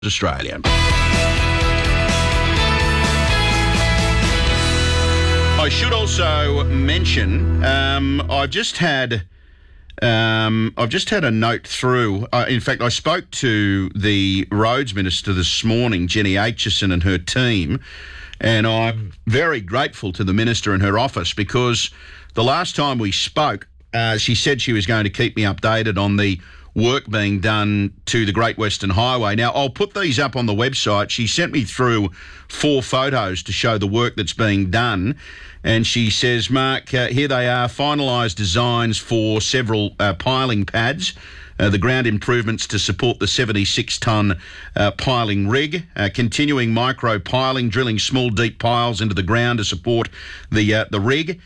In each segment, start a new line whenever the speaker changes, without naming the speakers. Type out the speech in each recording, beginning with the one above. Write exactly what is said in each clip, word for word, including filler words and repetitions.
Australia. I should also mention, um, I've just had, um, I've just had a note through. Uh, in fact, I spoke to the Roads Minister this morning, Jenny Aitchison, and her team, and I'm very grateful to the Minister and her office because the last time we spoke, uh, she said she was going to keep me updated on the work being done to the Great Western Highway. Now, I'll put these up on the website. She sent me through four photos to show the work that's being done. And she says, Mark, uh, here they are, finalised designs for several uh, piling pads, uh, the ground improvements to support the seventy-six tonne uh, piling rig, uh, continuing micro piling, drilling small deep piles into the ground to support the uh, the rig.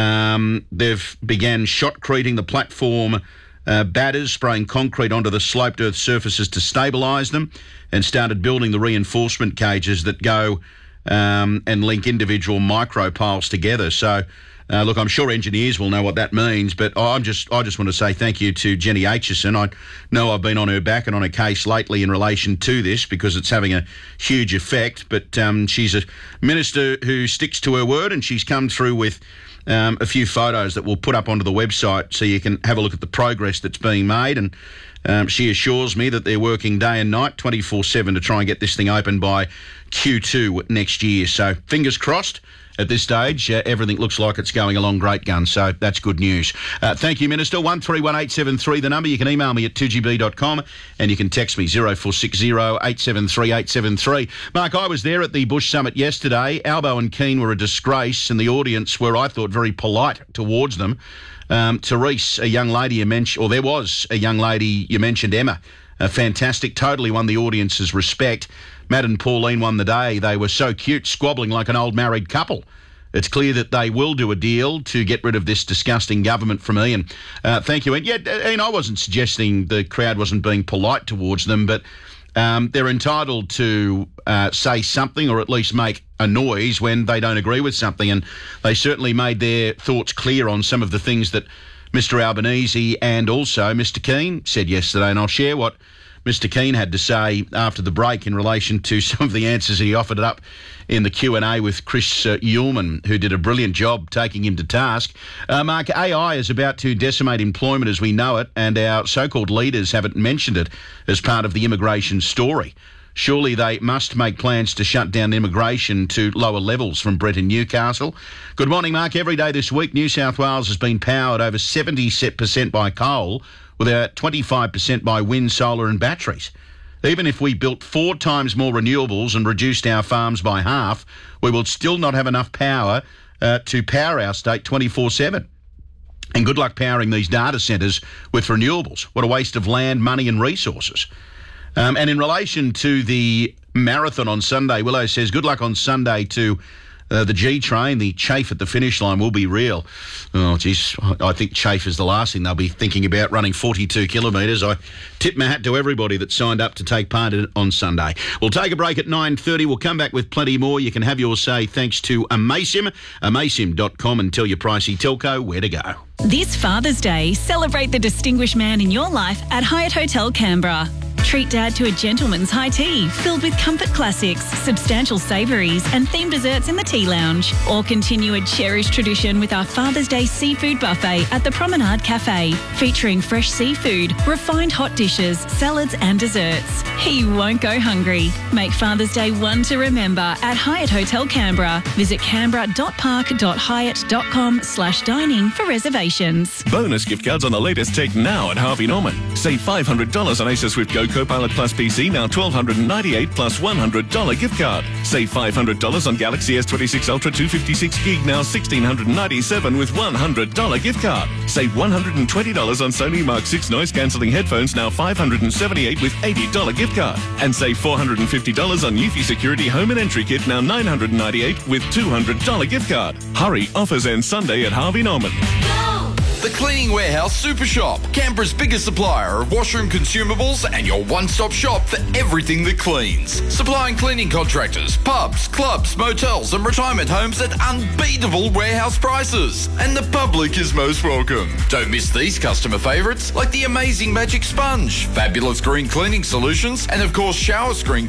Um, they've began shotcreting the platform Uh, batters, spraying concrete onto the sloped earth surfaces to stabilise them, and started building the reinforcement cages that go um, and link individual micro piles together. So, uh, look, I'm sure engineers will know what that means, but I'm just, I just want to say thank you to Jenny Aitchison. I know I've been on her back and on a case lately in relation to this because it's having a huge effect, but um, she's a minister who sticks to her word, and she's come through with Um, a few photos that we'll put up onto the website so you can have a look at the progress that's being made. And um, she assures me that they're working day and night, twenty-four seven, to try and get this thing open by Q two next year. So fingers crossed. At this stage, uh, everything looks like it's going along great guns, so that's good news. Uh, thank you, Minister. one three one eight seven three, the number. You can email me at two g b dot com and you can text me zero four six zero eight seven three eight seven three. Mark, I was there at the Bush Summit yesterday. Albo and Keane were a disgrace, and the audience were, I thought, very polite towards them. Um, Therese, a young lady you mentioned, or there was a young lady you mentioned, Emma, uh, fantastic, totally won the audience's respect. Matt and Pauline won the day. They were so cute, squabbling like an old married couple. It's clear that they will do a deal to get rid of this disgusting government from Ian. Uh, thank you. And yeah, Ian, I wasn't suggesting the crowd wasn't being polite towards them, but um, they're entitled to uh, say something or at least make a noise when they don't agree with something. And they certainly made their thoughts clear on some of the things that Mister Albanese and also Mister Keane said yesterday. And I'll share what Mister Keane had to say after the break in relation to some of the answers he offered up in the Q and A with Chris uh, Uhlmann, who did a brilliant job taking him to task. Uh, Mark, A I is about to decimate employment as we know it, and our so-called leaders haven't mentioned it as part of the immigration story. Surely they must make plans to shut down immigration to lower levels from Brett in Newcastle. Good morning, Mark. Every day this week, New South Wales has been powered over seventy percent by coal, with about twenty-five percent by wind, solar and batteries. Even if we built four times more renewables and reduced our farms by half, we will still not have enough power uh, to power our state twenty-four seven. And good luck powering these data centres with renewables. What a waste of land, money and resources. Um, and in relation to the marathon on Sunday, Willow says good luck on Sunday to Uh, the G train. The chafe at the finish line will be real. Oh, geez, I think chafe is the last thing they'll be thinking about, running forty-two kilometres. I tip my hat to everybody that signed up to take part in it on Sunday. We'll take a break at nine thirty. We'll come back with plenty more. You can have your say thanks to Amasim, amasim dot com, and tell your pricey telco where to go.
This Father's Day, celebrate the distinguished man in your life at Hyatt Hotel Canberra. Treat Dad to a gentleman's high tea filled with comfort classics, substantial savouries and themed desserts in the tea lounge. Or continue a cherished tradition with our Father's Day seafood buffet at the Promenade Cafe, featuring fresh seafood, refined hot dishes, salads and desserts. He won't go hungry. Make Father's Day one to remember at Hyatt Hotel Canberra. Visit canberra dot park dot hyatt dot com slash dining for reservations.
Bonus gift cards on the latest tech now at Harvey Norman. Save five hundred dollars on Acer Swift Go Copilot Plus P C, now one thousand two hundred ninety-eight dollars plus one hundred dollars gift card. Save five hundred dollars on Galaxy S twenty-six Ultra two fifty-six gig, now one thousand six hundred ninety-seven dollars with one hundred dollars gift card. Save one hundred twenty dollars on Sony Mark six noise cancelling headphones, now five hundred seventy-eight dollars with eighty dollars gift card. And save four hundred fifty dollars on Eufy Security Home and Entry Kit, now nine hundred ninety-eight dollars with two hundred dollars gift card. Hurry, offers end Sunday at Harvey Norman.
Go! The Cleaning Warehouse Super Shop, Canberra's biggest supplier of washroom consumables and your one-stop shop for everything that cleans. Supplying cleaning contractors, pubs, clubs, motels and retirement homes at unbeatable warehouse prices. And the public is most welcome. Don't miss these customer favourites like the amazing Magic Sponge, fabulous green cleaning solutions and of course shower screen